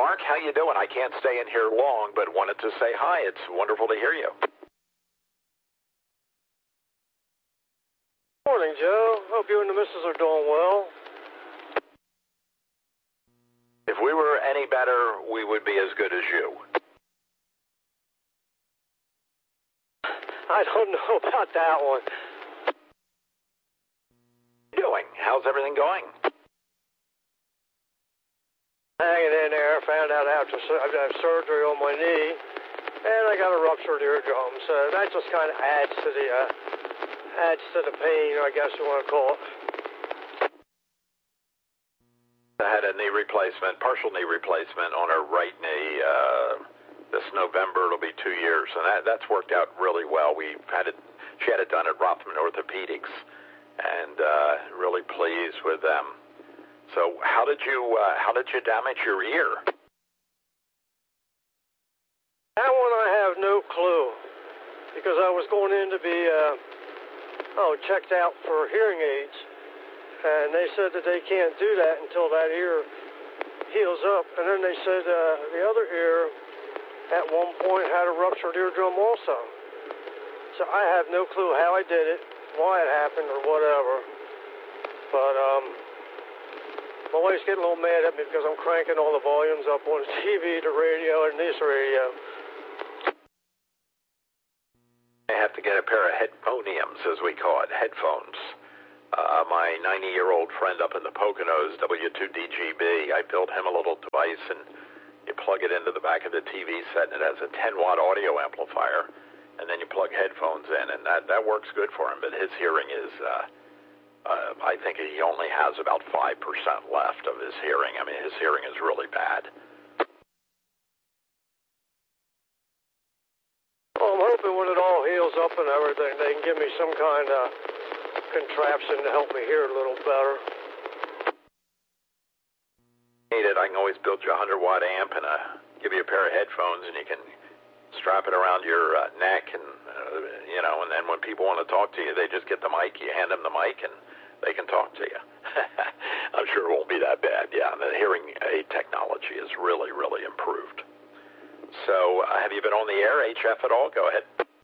Mark, how you doing? I can't stay in here long, but wanted to say hi. It's wonderful to hear you. Morning, Joe. Hope you and the missus are doing well. If we were any better, we would be as good as you. I don't know about that one. Doing? How's everything going? Hanging in there. Found out after I've had surgery on my knee, and I got a ruptured eardrum. So that just kind of adds to the pain, I guess you want to call it. I had a knee replacement, partial knee replacement on her right knee. This November it'll be 2 years, and that's worked out really well. She had it done at Rothman Orthopedics, and really pleased with them. So how did you damage your ear? That one I have no clue, because I was going in to be checked out for hearing aids, and they said that they can't do that until that ear heals up. And then they said the other ear at one point had a ruptured eardrum also. So I have no clue how I did it, why it happened, or whatever. But my wife's getting a little mad at me because I'm cranking all the volumes up on the TV, the radio, and this radio. I have to get a pair of headphoniums, as we call it, headphones. My 90-year-old friend up in the Poconos, W2DGB, I built him a little device, and you plug it into the back of the TV set, and it has a 10-watt audio amplifier, and then you plug headphones in, and that works good for him, but his hearing is, I think he only has about 5% left of his hearing. I mean, his hearing is really bad. Well, I'm hoping when it all heals up and everything, they can give me some kind of contraption to help me hear a little better. Need it? I can always build you a 100-watt amp and give you a pair of headphones, and you can strap it around your neck, and and then when people want to talk to you, they just get the mic. You hand them the mic, and they can talk to you. I'm sure it won't be that bad. Yeah, the hearing aid technology is really, really improved. So, have you been on the air, HF, at all? Go ahead.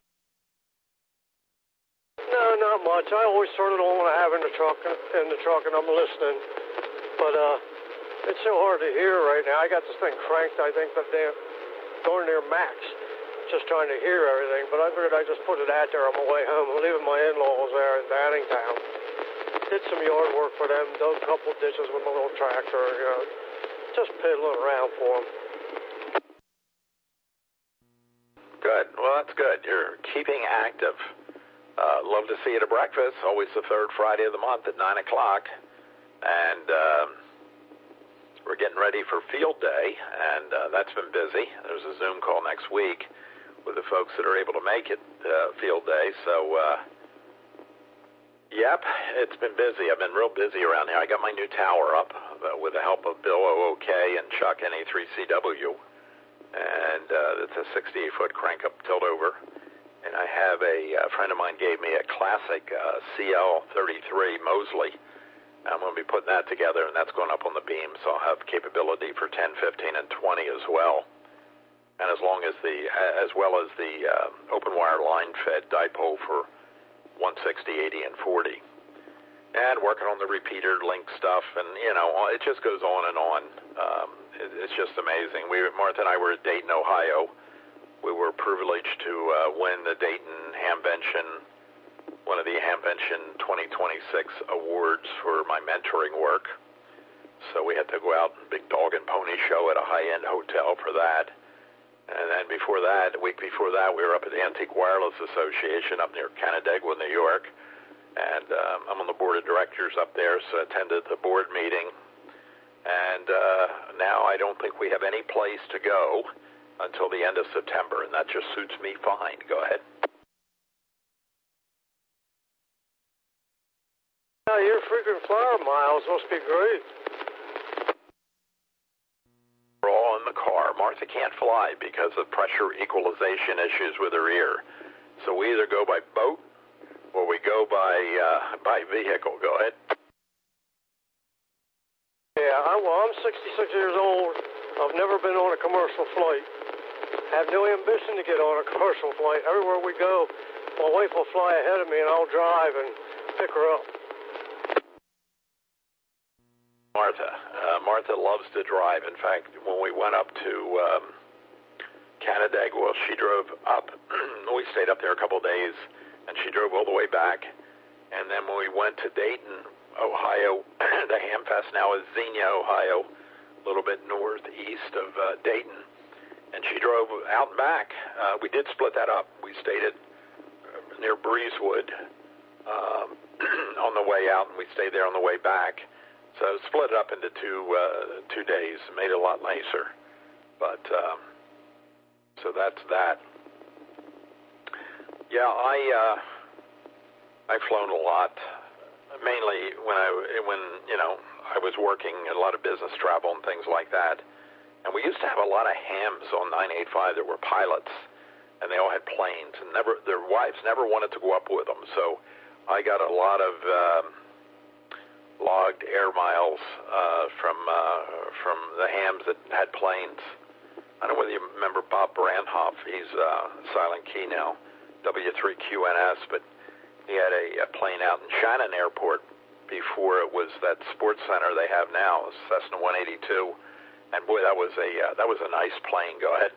No, not much. I always turn it on when I have in the truck, and I'm listening. But it's so hard to hear right now. I got this thing cranked, I think, but darn near max, just trying to hear everything. But I figured I'd just put it out there on my way home. I'm leaving my in-laws there in Downingtown. Did some yard work for them, dug a couple ditches with my little tractor, just piddling around for them. Good. Well, that's good. You're keeping active. Love to see you at breakfast. Always the third Friday of the month at 9 o'clock. And we're getting ready for Field Day, and that's been busy. There's a Zoom call next week with the folks that are able to make it Field Day. So, yep, it's been busy. I've been real busy around here. I got my new tower up with the help of Bill OOK and Chuck NA3CW. And it's a 68-foot crank-up tilt-over. And I have a friend of mine gave me a classic CL33 Mosley. I'm going to be putting that together, and that's going up on the beam, so I'll have capability for 10, 15, and 20 as well. And as well as the open wire line-fed dipole for 160, 80, and 40. And working on the repeater link stuff, and, it just goes on and on. It's just amazing. Martha and I were at Dayton, Ohio. We were privileged to win the Dayton Hamvention, one of the Hamvention 2026 awards for my mentoring work. So we had to go out and big dog and pony show at a high-end hotel for that. And then before that, a week before that, we were up at the Antique Wireless Association up near Canandaigua, New York. And I'm on the board of directors up there, so I attended the board meeting. And now I don't think we have any place to go until the end of September, and that just suits me fine. Go ahead. Your frequent flyer miles must be great. We're all in the car. Martha can't fly because of pressure equalization issues with her ear. So we either go by boat or we go by vehicle. Go ahead. Yeah, I'm 66 years old, I've never been on a commercial flight. I have no ambition to get on a commercial flight. Everywhere we go, my wife will fly ahead of me and I'll drive and pick her up. Martha loves to drive. In fact, when we went up to Canandaigua, well, she drove up. We stayed up there a couple of days, and she drove all the way back. And then when we went to Dayton, Ohio, the Hamfest now is Xenia, Ohio, a little bit northeast of Dayton. And she drove out and back. We did split that up. We stayed at near Breezewood on the way out, and we stayed there on the way back. So split it up into 2 days, made it a lot nicer. But so that's that. Yeah, I've flown a lot, mainly when I was working a lot of business travel and things like that. And we used to have a lot of hams on 985 that were pilots, and they all had planes, and their wives never wanted to go up with them. So I got a lot of logged air miles from the hams that had planes. I don't know whether you remember Bob Brandhoff. He's Silent Key now, W3QNS, but he had a plane out in Shannon Airport before it was that sports center they have now, Cessna 182. And boy, that was a nice plane. Go ahead.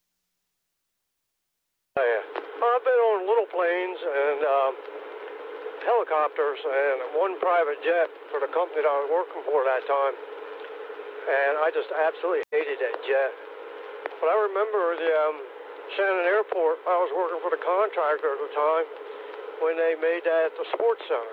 I've been on little planes and helicopters and one private jet for the company that I was working for at that time. And I just absolutely hated that jet. But I remember the Shannon Airport, I was working for the contractor at the time when they made that the sports center.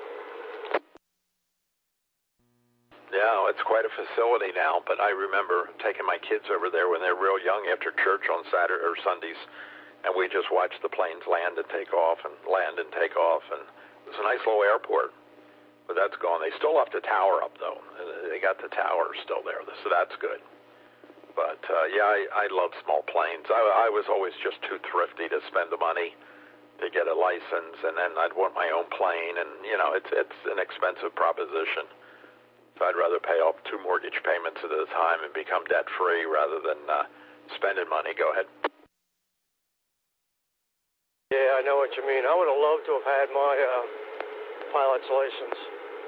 Yeah, it's quite a facility now, but I remember taking my kids over there when they were real young after church on Saturday or Sundays, and we just watched the planes land and take off and land and take off, and it was a nice little airport. But that's gone. They still left the tower up, though. They got the tower still there, so that's good. But, yeah, I love small planes. I was always just too thrifty to spend the money to get a license, and then I'd want my own plane, and, it's an expensive proposition. So I'd rather pay off 2 mortgage payments at a time and become debt-free rather than spending money. Go ahead. Yeah, I know what you mean. I would have loved to have had my pilot's license.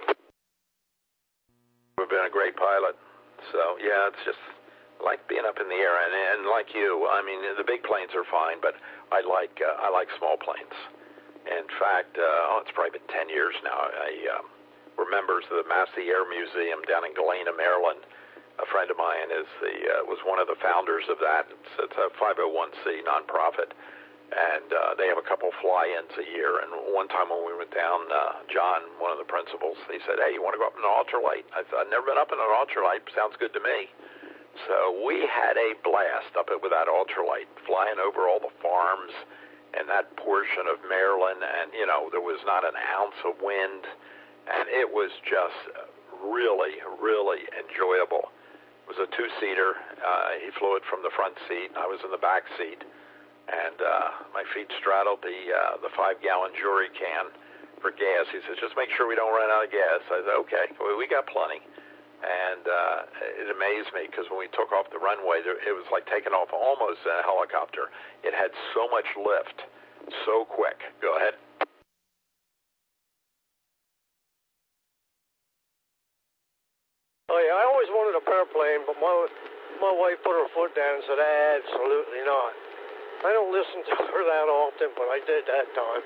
You've been a great pilot. So, yeah, it's just... I like being up in the air, and like you, I mean, the big planes are fine, but I like small planes. In fact, it's probably been 10 years now. I were members of the Massey Air Museum down in Galena, Maryland. A friend of mine was one of the founders of that. It's a 501c nonprofit, and they have a couple fly-ins a year. And one time when we went down, John, one of the principals, he said, "Hey, you want to go up in an ultralight?" I said, "I've never been up in an ultralight. Sounds good to me." So we had a blast up with that ultralight, flying over all the farms and that portion of Maryland, and, there was not an ounce of wind, and it was just really, really enjoyable. It was a 2-seater. He flew it from the front seat. I was in the back seat, and my feet straddled the 5-gallon jury can for gas. He says, "Just make sure we don't run out of gas." I said, "Okay, we got plenty." And it amazed me because when we took off the runway, it was like taking off almost in a helicopter. It had so much lift, so quick. Go ahead. Oh, yeah, I always wanted a airplane, but my wife put her foot down and said, "Absolutely not." I don't listen to her that often, but I did that time.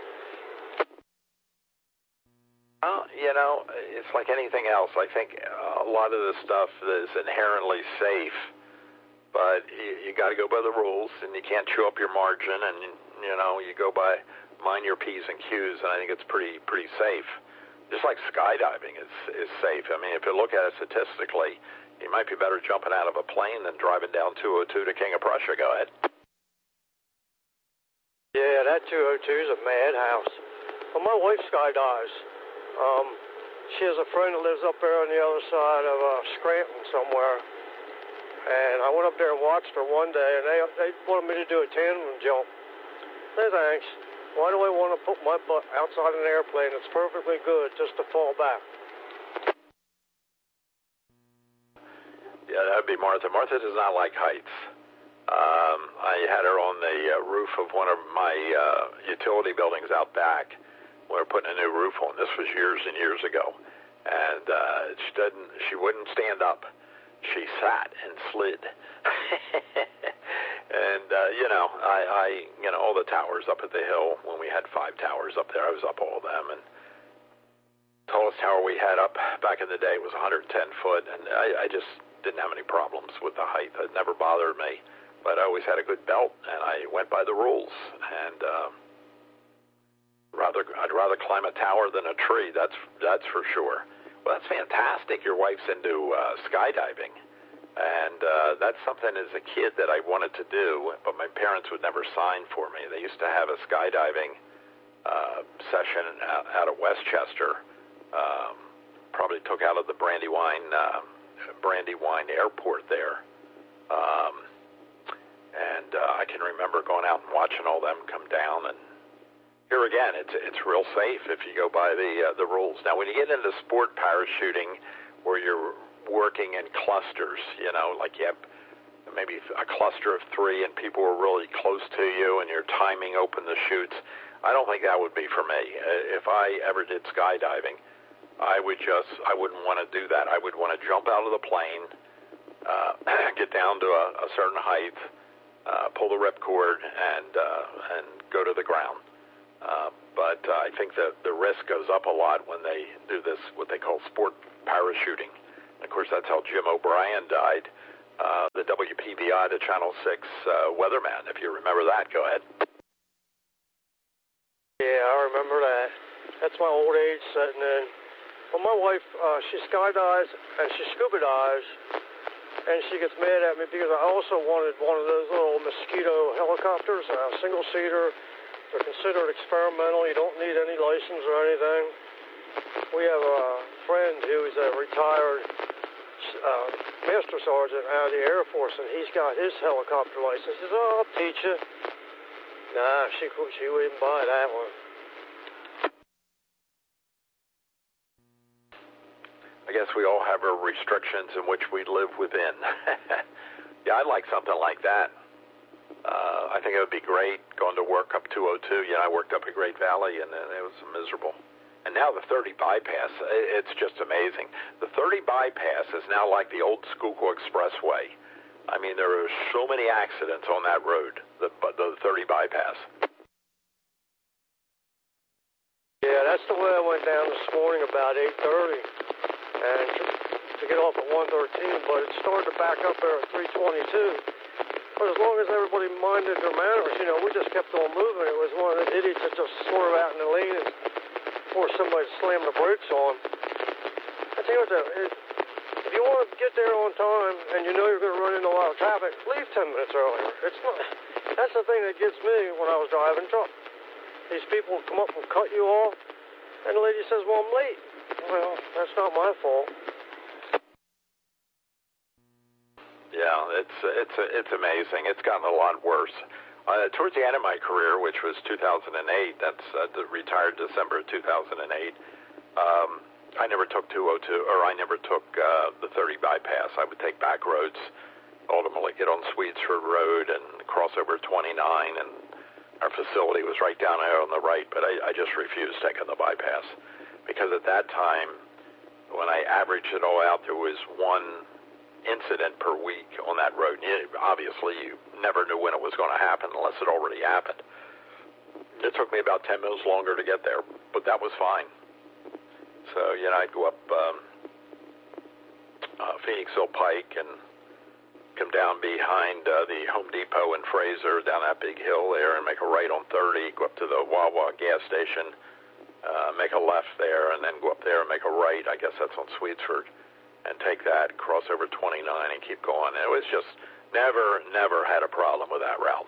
Well, it's like anything else. I think a lot of the stuff is inherently safe, but you got to go by the rules, and you can't chew up your margin, and, you go by mind your P's and Q's, and I think it's pretty safe. Just like skydiving is safe. I mean, if you look at it statistically, you might be better jumping out of a plane than driving down 202 to King of Prussia. Go ahead. Yeah, that 202 is a madhouse. Well, my wife skydives. She has a friend that lives up there on the other side of Scranton somewhere. And I went up there and watched her one day, and they wanted me to do a tandem jump. Hey, thanks. Why do I want to put my butt outside an airplane that's perfectly good just to fall back? Yeah, that'd be Martha. Martha does not like heights. I had her on the roof of one of my utility buildings out back. We were putting a new roof on. This was years and years ago, and she wouldn't stand up. She sat and slid. And I all the towers up at the hill. When we had 5 towers up there, I was up all of them. And tallest tower we had up back in the day was 110 foot, and I just didn't have any problems with the height. It never bothered me, but I always had a good belt, and I went by the rules. And I'd rather climb a tower than a tree. That's for sure. Well, that's fantastic. Your wife's into skydiving, and that's something as a kid that I wanted to do, but my parents would never sign for me. They used to have a skydiving session out of Westchester. Probably took out of the Brandywine Airport there. And I can remember going out and watching all them come down. And here again, it's real safe if you go by the rules. Now, when you get into sport parachuting, where you're working in clusters, like you have maybe a cluster of 3 and people are really close to you and you're timing open the chutes, I don't think that would be for me. If I ever did skydiving, I wouldn't want to do that. I would want to jump out of the plane, get down to a certain height, pull the ripcord, and go to the ground. But I think that the risk goes up a lot when they do this, what they call sport parachuting. And of course, that's how Jim O'Brien died, the WPBI, the Channel 6 weatherman, if you remember that. Go ahead. Yeah, I remember that. That's my old age setting in. Well, my wife, she skydives and she scuba dives, and she gets mad at me because I also wanted one of those little Mosquito helicopters, a single-seater. They're considered experimental. You don't need any license or anything. We have a friend who's a retired master sergeant out of the Air Force, and he's got his helicopter license. He says, "Oh, I'll teach you." Nah, she wouldn't buy that one. I guess we all have our restrictions in which we live within. Yeah, I'd like something like that. I think it would be great going to work up 202. I worked up at Great Valley, and it was miserable. And now the 30 bypass, it's just amazing. The 30 bypass is now like the old Schuylkill Expressway. I mean, there are so many accidents on that road, the 30 bypass. Yeah, that's the way I went down this morning about 8:30. And to get off at 113, but it started to back up there at 322. But as long as everybody minded their manners, we just kept on moving. It was one of the idiots that just swerved out in the lane and forced somebody to slam the brakes on. I tell you what, if you want to get there on time and you know you're going to run into a lot of traffic, leave 10 minutes earlier. That's the thing that gets me when I was driving truck. These people come up and cut you off, and the lady says, "Well, I'm late." Well, that's not my fault. Yeah, it's amazing. It's gotten a lot worse. Towards the end of my career, which was 2008, that's retired December of 2008, I never took 202, or I never took the 30 bypass. I would take back roads, ultimately get on Swedesford Road and cross over 29, and our facility was right down there on the right, but I just refused taking the bypass. Because at that time, when I averaged it all out, there was one incident per week on that road. Obviously, you never knew when it was going to happen unless it already happened. It took me about 10 minutes longer to get there, but that was fine. So, I'd go up Phoenix Hill Pike and come down behind the Home Depot in Fraser, down that big hill there, and make a right on 30, go up to the Wawa gas station, make a left there, and then go up there and make a right. I guess that's on Swedesford, and take that, cross over 29, and keep going. It was just never had a problem with that route.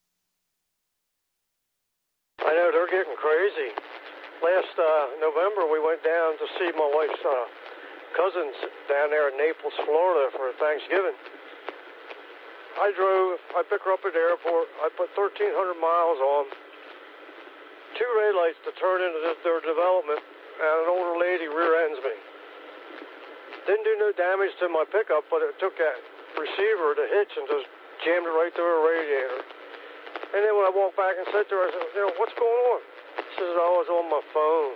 I know, they're getting crazy. Last November, we went down to see my wife's cousins down there in Naples, Florida for Thanksgiving. I picked her up at the airport. I put 1,300 miles on. 2 red lights to turn into their development, and an older lady rear ends me. Didn't do no damage to my pickup, but it took that receiver, the hitch, and just jammed it right through her radiator. And then when I walked back and said to her, I said, what's going on? She says, I was on my phone.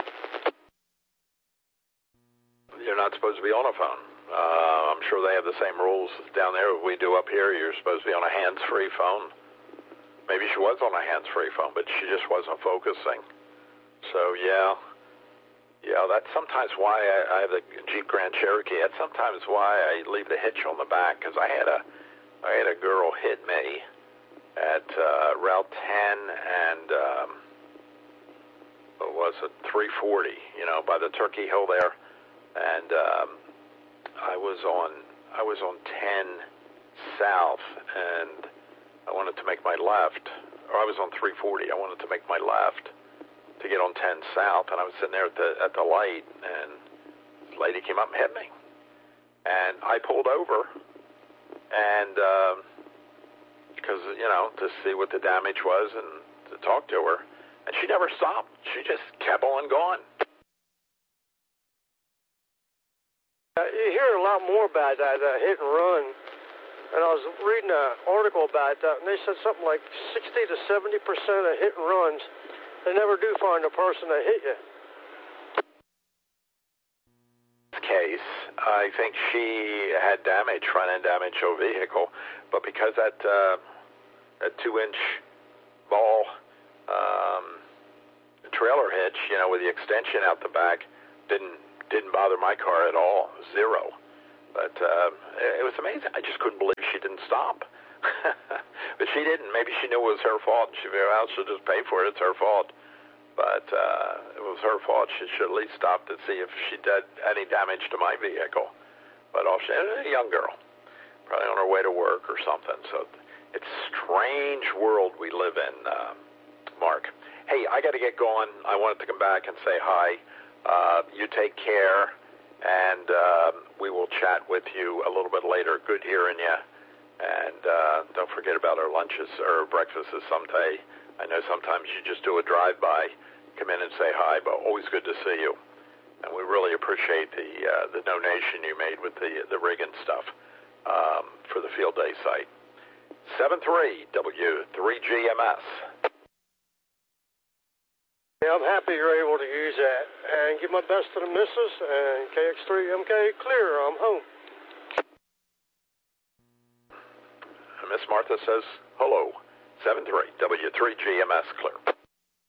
You're not supposed to be on a phone. I'm sure they have the same rules down there as we do up here. You're supposed to be on a hands-free phone. Maybe she was on a hands-free phone, but she just wasn't focusing. So, yeah, that's sometimes why I have the Jeep Grand Cherokee. That's sometimes why I leave the hitch on the back, because I had a girl hit me at Route 10 and what was it, 340, by the Turkey Hill there, and I was on 10 South, and I wanted to make my left, or I was on 340. I wanted to make my left to get on 10 South, and I was sitting there at the light, and this lady came up and hit me, and I pulled over, and because to see what the damage was and to talk to her, and she never stopped. She just kept on going. You hear a lot more about that hit and run. And I was reading an article about that, and they said something like 60 to 70% of hit and runs, they never do find the person that hit you. In this case, I think she had damage, front-end damage to a vehicle, but because that 2-inch ball trailer hitch, with the extension out the back, didn't bother my car at all, zero. But it was amazing. I just couldn't believe she didn't stop. But she didn't. Maybe she knew it was her fault. She figured, well, she'll just pay for it. It's her fault. But it was her fault. She should at least stop to see if she did any damage to my vehicle. But she was a young girl, probably on her way to work or something. So it's a strange world we live in, Mark. Hey, I got to get going. I wanted to come back and say hi. You take care. And we will chat with you a little bit later. Good hearing you. And don't forget about our lunches or breakfasts someday. I know sometimes you just do a drive-by, come in and say hi, but always good to see you. And we really appreciate the donation you made with the rig and stuff for the field day site. 73W3GMS. Yeah, I'm happy you're able to use that. And give my best to the missus and KX3MK clear. I'm home. Miss Martha says hello. 73W3GMS clear.